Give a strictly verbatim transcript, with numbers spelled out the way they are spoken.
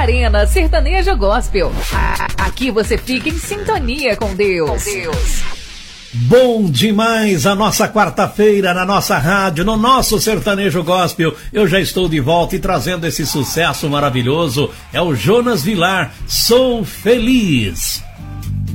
Arena Sertanejo Gospel. Aqui você fica em sintonia com Deus. Com Deus. Bom demais a nossa quarta-feira na nossa rádio, no nosso Sertanejo Gospel. Eu já estou de volta e trazendo esse sucesso maravilhoso. É o Jonas Vilar, Sou Feliz.